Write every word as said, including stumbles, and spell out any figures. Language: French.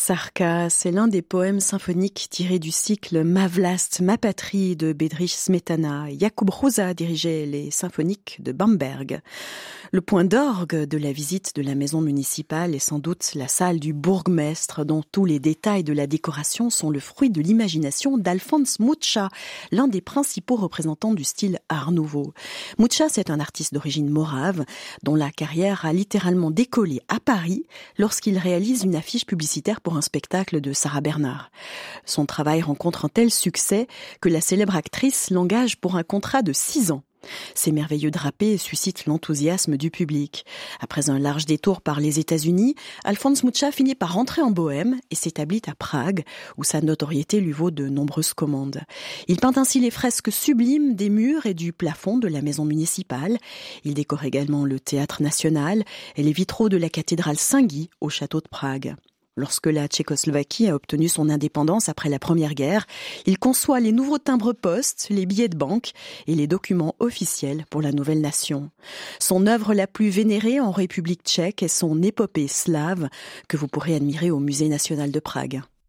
Sarka, c'est l'un des poèmes symphoniques tirés du cycle Ma vlast, ma patrie de Bedřich Smetana. Jakub Hrusa dirigeait les symphoniques de Bamberg. Le point d'orgue de la visite de la maison municipale est sans doute la salle du bourgmestre, dont tous les détails de la décoration sont le fruit de l'imagination d'Alfons Mucha, l'un des principaux représentants du style Art Nouveau. Mucha, c'est un artiste d'origine morave, dont la carrière a littéralement décollé à Paris lorsqu'il réalise une affiche publicitaire pour un spectacle de Sarah Bernhardt. Son travail rencontre un tel succès que la célèbre actrice l'engage pour un contrat de six ans. Ces merveilleux drapés suscitent l'enthousiasme du public. Après un large détour par les États-Unis, Alfons Mucha finit par rentrer en Bohême et s'établit à Prague, où sa notoriété lui vaut de nombreuses commandes. Il peint ainsi les fresques sublimes des murs et du plafond de la maison municipale. Il décore également le Théâtre National et les vitraux de la cathédrale Saint-Guy au château de Prague. Lorsque la Tchécoslovaquie a obtenu son indépendance après la Première Guerre, il conçoit les nouveaux timbres-poste, les billets de banque et les documents officiels pour la nouvelle nation. Son œuvre la plus vénérée en République tchèque est son épopée slave, que vous pourrez admirer au Musée national de Prague.